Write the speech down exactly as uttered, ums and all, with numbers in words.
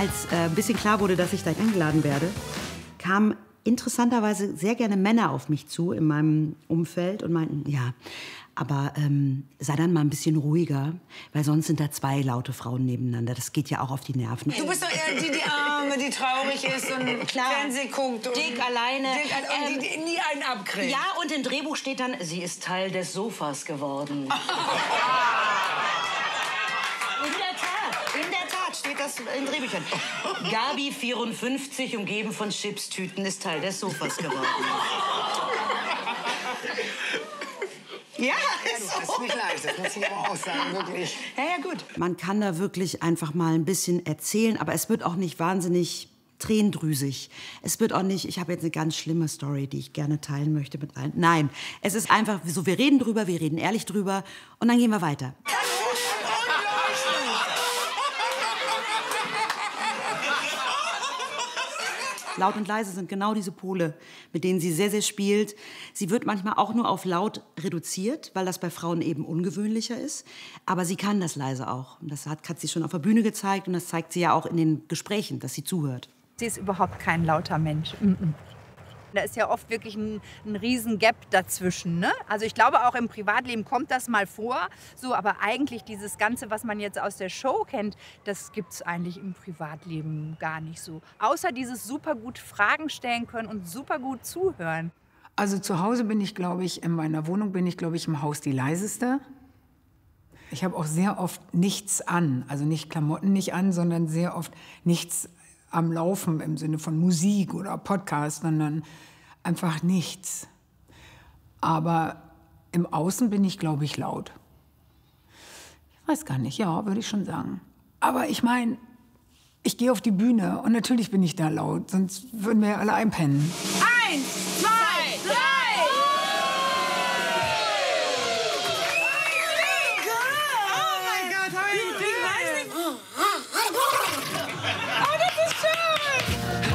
Als äh, ein bisschen klar wurde, dass ich da eingeladen werde, kamen interessanterweise sehr gerne Männer auf mich zu in meinem Umfeld und meinten, ja, aber ähm, sei dann mal ein bisschen ruhiger, weil sonst sind da zwei laute Frauen nebeneinander. Das geht ja auch auf die Nerven. Du bist doch eher die, die Arme, die traurig ist und Klar. Fernsehen guckt. Und dick alleine. Dick, und ähm, die, die nie einen abkriegt. Ja, und im Drehbuch steht dann, sie ist Teil des Sofas geworden. In der Tat, in der Tat steht das in Drehbüchern. Gabi, vierundfünfzig, umgeben von Chipstüten, ist Teil des Sofas geworden. Ja, du hast nicht leicht, das muss ich aber auch sagen, wirklich. Ja, ja, gut. Man kann da wirklich einfach mal ein bisschen erzählen, aber es wird auch nicht wahnsinnig tränendrüsig. Es wird auch nicht, ich habe jetzt eine ganz schlimme Story, die ich gerne teilen möchte mit allen. Nein, es ist einfach so, wir reden drüber, wir reden ehrlich drüber und dann gehen wir weiter. Laut und leise sind genau diese Pole, mit denen sie sehr, sehr spielt. Sie wird manchmal auch nur auf laut reduziert, weil das bei Frauen eben ungewöhnlicher ist. Aber sie kann das leise auch. Und das hat, hat sie schon auf der Bühne gezeigt und das zeigt sie ja auch in den Gesprächen, dass sie zuhört. Sie ist überhaupt kein lauter Mensch. Mm-mm. Da ist ja oft wirklich ein, ein riesen Gap dazwischen. Ne? Also ich glaube, auch im Privatleben kommt das mal vor. So, aber eigentlich dieses Ganze, was man jetzt aus der Show kennt, das gibt es eigentlich im Privatleben gar nicht so. Außer dieses super gut Fragen stellen können und super gut zuhören. Also zu Hause bin ich, glaube ich, in meiner Wohnung bin ich, glaube ich, im Haus die leiseste. Ich habe auch sehr oft nichts an. Also nicht Klamotten nicht an, sondern sehr oft nichts am Laufen im Sinne von Musik oder Podcast, sondern einfach nichts. Aber im Außen bin ich, glaube ich, laut. Ich weiß gar nicht, ja, würde ich schon sagen. Aber ich meine, ich gehe auf die Bühne und natürlich bin ich da laut, sonst würden wir ja alle einpennen. Eins, zwei,